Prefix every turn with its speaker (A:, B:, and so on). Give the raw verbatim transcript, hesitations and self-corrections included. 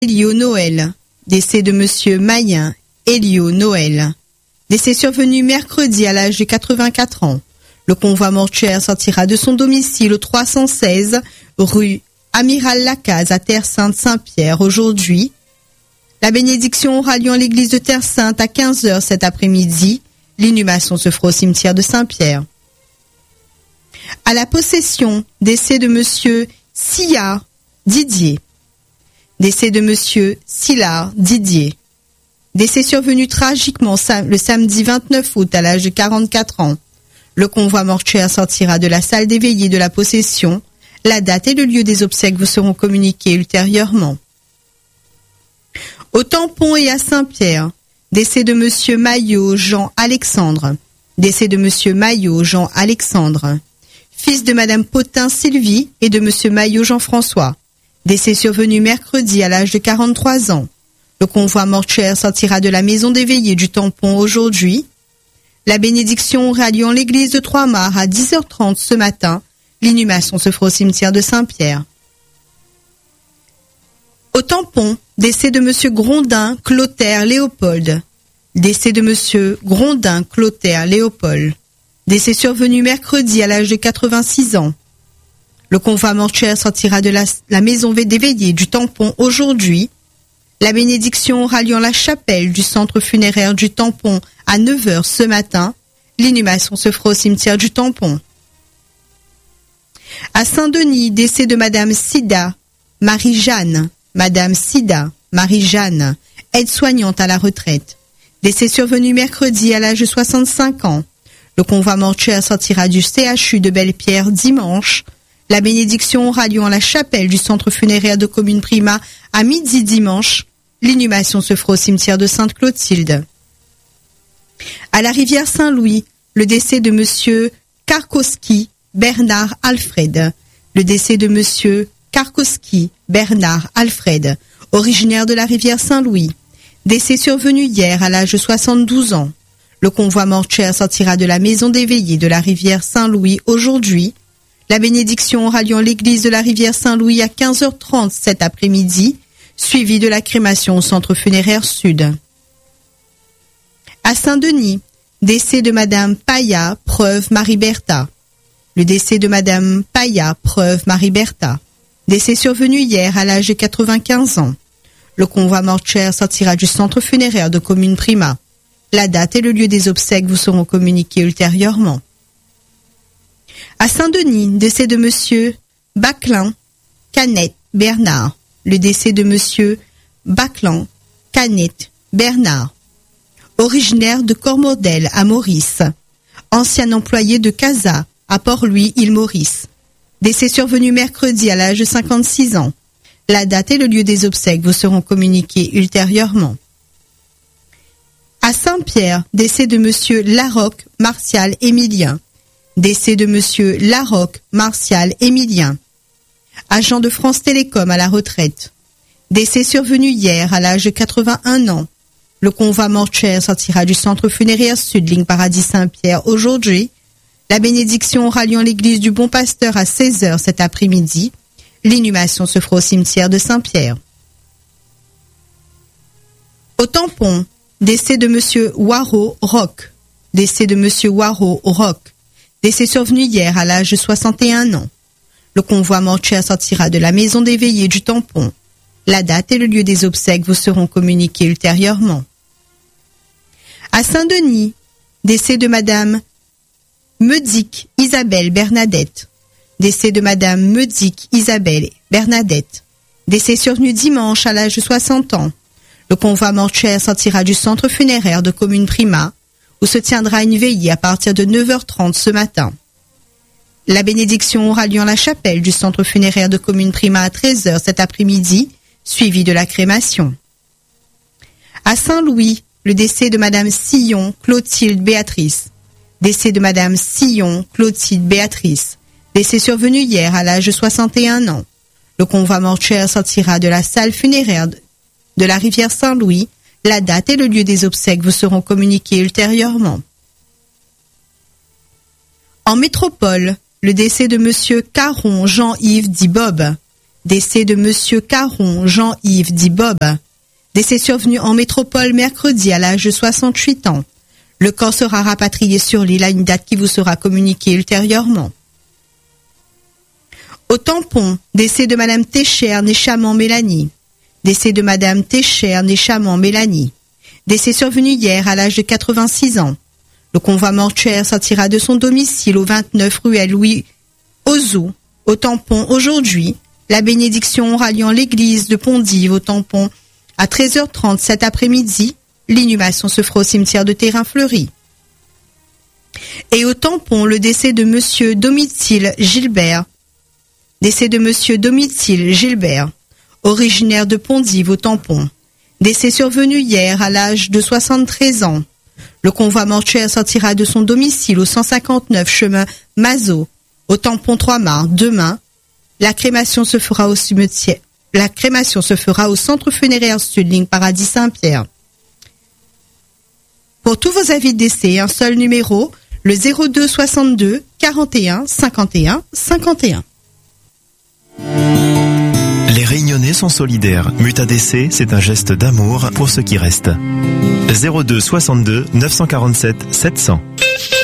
A: Elio Noël. Décès de monsieur Mayen Elio Noël. Décès survenu mercredi à l'âge de quatre-vingt-quatre ans. Le convoi mortuaire sortira de son domicile au trois cent seize rue Amiral Lacaze à Terre-Sainte-Saint-Pierre aujourd'hui. La bénédiction aura lieu en l'église de Terre-Sainte à quinze heures cet après-midi. L'inhumation se fera au cimetière de Saint-Pierre. À la possession, décès de monsieur Sillard Didier. Décès de monsieur Sillard Didier. Décès survenu tragiquement le samedi vingt-neuf août à l'âge de quarante-quatre ans. Le convoi mortuaire sortira de la salle des veillées de la possession. La date et le lieu des obsèques vous seront communiqués ultérieurement. Au Tampon et à Saint-Pierre, décès de monsieur Maillot Jean-Alexandre. Décès de monsieur Maillot Jean-Alexandre. Fils de madame Potin Sylvie et de monsieur Maillot Jean-François. Décès survenu mercredi à l'âge de quarante-trois ans. Le convoi mortuaire sortira de la maison des veillées du Tampon aujourd'hui. La bénédiction aura lieu en l'église de Trois-Mars à dix heures trente ce matin. L'inhumation se fera au cimetière de Saint-Pierre. Au Tampon, décès de monsieur Grondin Clotaire Léopold. Décès de monsieur Grondin Clotaire Léopold. Décès survenu mercredi à l'âge de quatre-vingt-six ans. Le convoi mortuaire sortira de la, la maison des veillées du Tampon aujourd'hui. La bénédiction aura lieu en la chapelle du centre funéraire du Tampon à neuf heures ce matin. L'inhumation se fera au cimetière du Tampon. À Saint-Denis, décès de madame Sida Marie-Jeanne. Madame Sida Marie-Jeanne, aide-soignante à la retraite. Décès survenu mercredi à l'âge de soixante-cinq ans. Le convoi mortuaire sortira du C H U de Belle-Pierre dimanche. La bénédiction aura lieu en la chapelle du centre funéraire de Commune Prima à midi dimanche. L'inhumation se fera au cimetière de Sainte-Clotilde. À la rivière Saint-Louis, le décès de monsieur Karkowski Bernard Alfred. Le décès de monsieur Karkowski Bernard Alfred, originaire de la rivière Saint-Louis. Décès survenu hier à l'âge de soixante-douze ans. Le convoi mortuaire sortira de la maison des veillées de la rivière Saint-Louis aujourd'hui. La bénédiction aura lieu en l'église de la rivière Saint-Louis à quinze heures trente cet après-midi, suivie de la crémation au centre funéraire sud. À Saint-Denis, décès de madame Paya Preuve Marie-Bertha. Le décès de madame Paya Preuve Marie-Bertha. Décès survenu hier à l'âge de quatre-vingt-quinze ans. Le convoi mortuaire sortira du centre funéraire de Commune Prima. La date et le lieu des obsèques vous seront communiqués ultérieurement. À Saint-Denis, décès de monsieur Baclin Canette Bernard. Le décès de monsieur Baclin Canette Bernard. Originaire de Cormordel à Maurice. Ancien employé de Casa à Port-Louis-Île-Maurice. Décès survenu mercredi à l'âge de cinquante-six ans. La date et le lieu des obsèques vous seront communiqués ultérieurement. À Saint-Pierre, décès de monsieur Larocque Martial Émilien. Décès de monsieur Larocque Martial Émilien. Agent de France Télécom à la retraite. Décès survenu hier à l'âge de quatre-vingt-un ans. Le convoi mortuaire sortira du centre funéraire sud, ligne Paradis Saint-Pierre aujourd'hui. La bénédiction aura lieu en l'église du Bon Pasteur à seize heures cet après-midi. L'inhumation se fera au cimetière de Saint-Pierre. Au Tampon, décès de monsieur Waro Roch. Décès de monsieur Waro Roch. Décès survenu hier à l'âge de soixante et un ans. Le convoi mortuaire sortira de la maison des veillées du Tampon. La date et le lieu des obsèques vous seront communiqués ultérieurement. À Saint-Denis, décès de madame Meudic Isabelle Bernadette. Décès de madame Meudic Isabelle Bernadette. Décès survenu dimanche à l'âge de soixante ans. Le convoi mortuaire sortira du centre funéraire de Commune Prima, où se tiendra une veillée à partir de neuf heures trente ce matin. La bénédiction aura lieu en la chapelle du centre funéraire de Commune Prima à treize heures cet après-midi, suivie de la crémation. À Saint-Louis, le décès de madame Sillon Clotilde Béatrice. Décès de madame Sillon Clotilde Béatrice. Décès survenu hier à l'âge de soixante et un ans. Le convoi mortuaire sortira de la salle funéraire de la rivière Saint-Louis. La date et le lieu des obsèques vous seront communiqués ultérieurement. En métropole, le décès de monsieur Caron Jean-Yves dit Bob. Décès de Monsieur Caron Jean-Yves dit Bob. Décès survenu en métropole mercredi à l'âge de soixante-huit ans. Le corps sera rapatrié sur l'île à une date qui vous sera communiquée ultérieurement. Au tampon, décès de Madame Técher Néchaman Mélanie. Décès de Madame Técher Néchaman Mélanie. Décès survenu hier à l'âge de quatre-vingt-six ans. Le convoi mortuaire sortira de son domicile au vingt-neuf ruelle Louis Ozou. Au tampon aujourd'hui, la bénédiction aura lieu en l'église de Pondive au tampon à treize heures trente cet après-midi. L'inhumation se fera au cimetière de Terrain-Fleuri. Et au tampon, le décès de Monsieur Domitil Gilbert. Décès de Monsieur Domitil Gilbert, originaire de Pondive au tampon. Décès survenu hier à l'âge de soixante-treize ans. Le convoi mortuaire sortira de son domicile au cent cinquante-neuf chemin Mazot, au tampon Trois-Mars, demain. La crémation se fera au cimetière. La crémation se fera au centre funéraire Sud, ligne Paradis Saint-Pierre. Pour tous vos avis de décès, un seul numéro, le zéro deux soixante-deux quarante et un cinquante et un cinquante et un.
B: Les Réunionnais sont solidaires. Muta D C, c'est un geste d'amour pour ceux qui restent. zéro deux soixante-deux neuf cent quarante-sept sept cents.